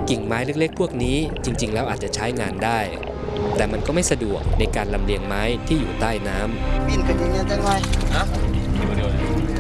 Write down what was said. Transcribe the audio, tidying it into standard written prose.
กิ่งไม้เล็กๆพวกนี้จริงๆแล้วอาจจะใช้งานได้แต่มันก็ไม่สะดวกในการลำเลียงไม้ที่อยู่ใต้น้ำปีนขึ้นอย่างเงี้ยจังไงฮะเดี๋ยว